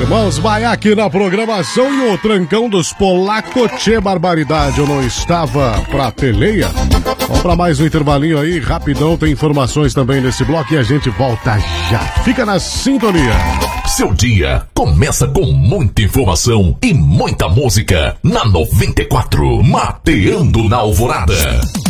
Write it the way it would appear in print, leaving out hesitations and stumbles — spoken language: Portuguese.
Irmãos Maia aqui na programação e o trancão dos polacos, tchê barbaridade, eu não estava pra peleia. Vamos pra mais um intervalinho aí, rapidão, tem informações também nesse bloco e a gente volta já. Fica na sintonia. Seu dia começa com muita informação e muita música na 94, Mateando na Alvorada.